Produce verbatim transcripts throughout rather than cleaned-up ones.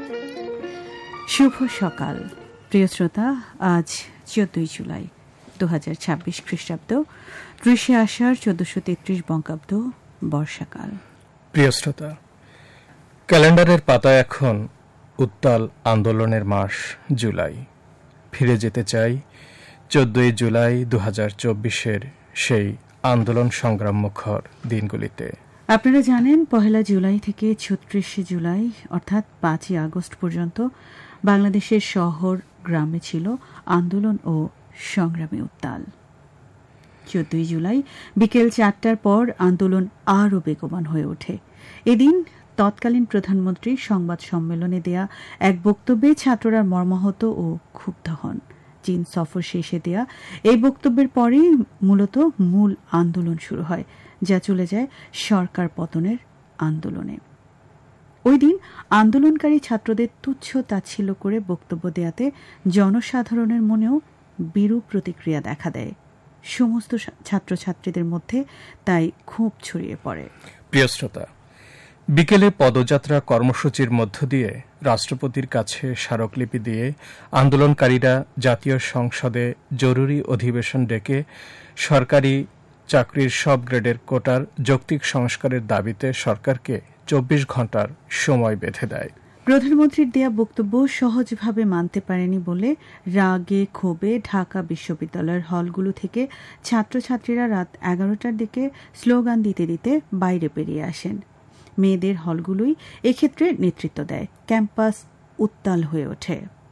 শুভ সকাল প্রিয় শ্রোতা, আজ চোদ্দই জুলাই দু হাজার ছাব্বিশ খ্রিস্টাব্দ, ত্রিশে আষাঢ় চোদ্দশো তেত্রিশ বঙ্গাব্দ, বর্ষাকাল। প্রিয় শ্রোতা, ক্যালেন্ডারের পাতায় এখন উত্তাল আন্দোলনের মাস জুলাই। ফিরে যেতে চাই চোদ্দই জুলাই দু হাজার চব্বিশের সেই আন্দোলন সংগ্রাম মুখর দিনগুলিতে। আপনারা জানেন, পহেলা জুলাই থেকে ছত্রিশে জুলাই অর্থাৎ পাঁচই আগস্ট পর্যন্ত বাংলাদেশের শহর গ্রামে ছিল আন্দোলন ও সংগ্রামী উত্তাল। চোদ্দই জুলাই বিকেল চারটার পর আন্দোলন আরও বেগবান হয়ে ওঠে। এদিন তৎকালীন প্রধানমন্ত্রী সংবাদ সম্মেলনে দেয়া এক বক্তব্যে ছাত্ররা মর্মাহত ও ক্ষুব্ধ হন। চীন সফর শেষে দেয়া এই বক্তব্যের পরেই মূলত মূল আন্দোলন শুরু হয়, যা চলে যায় সরকার পতনের আন্দোলনে। ওই দিন আন্দোলনকারী ছাত্রদের তুচ্ছ তাচ্ছিল্য করে বক্তব্য দেয়াতে জনসাধারণের মনেও বিরূপ প্রতিক্রিয়া দেখা দেয়। সমস্ত ছাত্রছাত্রীদের মধ্যে তাই ক্ষোভ ছড়িয়ে পড়ে। প্রিয় শ্রোতা, বিকেলে পদযাত্রা কর্মসূচির মধ্য দিয়ে রাষ্ট্রপতির কাছে স্মারকলিপি দিয়ে আন্দোলনকারীরা জাতীয় সংসদে জরুরি অধিবেশন ডেকে সরকারি চাকরির সব গ্রেডের কোটার যৌক্তিক সংস্কারের দাবিতে সরকারকে চব্বিশ ঘন্টার সময় বেঁধে দেয়। প্রধানমন্ত্রীর দেয়া বক্তব্য সহজভাবে মানতে পারেনি বলে রাগে ক্ষোভে ঢাকা বিশ্ববিদ্যালয়ের হলগুলো থেকে ছাত্রছাত্রীরা রাত এগারোটার দিকে স্লোগান দিতে দিতে বাইরে বেরিয়ে আসেন। মেয়েদের হলগুলোই এক্ষেত্রে নেতৃত্ব দেয়। ক্যাম্পাস উত্তাল হয়ে ওঠে।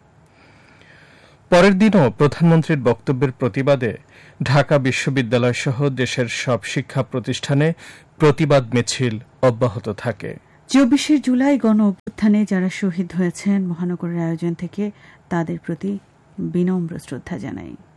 পরের দিনও প্রধানমন্ত্রীর বক্তব্যের প্রতিবাদে ঢাকা বিশ্ববিদ্যালয় সহ দেশের সব শিক্ষা প্রতিষ্ঠানে প্রতিবাদ মিছিল অব্যাহত থাকে। চব্বিশে জুলাই গণ অভ্যুত্থানে যারা শহীদ হয়েছেন, মহানগরের আয়োজন থেকে তাদের প্রতি বিনম্র শ্রদ্ধা জানাই।